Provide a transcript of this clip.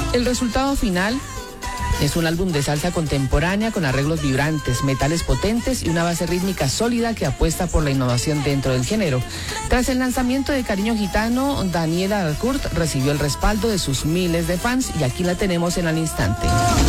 El resultado final es un álbum de salsa contemporánea con arreglos vibrantes, metales potentes y una base rítmica sólida que apuesta por la innovación dentro del género. Tras el lanzamiento de Cariño Gitano, Daniela Darcourt recibió el respaldo de sus miles de fans y aquí la tenemos en al instante.